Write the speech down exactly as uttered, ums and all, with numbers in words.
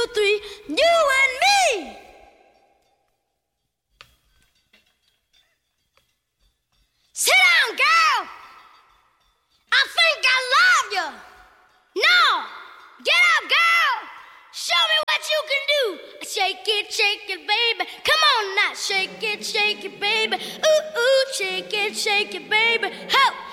two, three, you and me. Sit down, girl. I think I love you. No, get up, girl. Show me what you can do. Shake it, shake it, baby. Come on now, shake it, shake it, baby. Ooh, ooh, shake it, shake it, baby. Ho!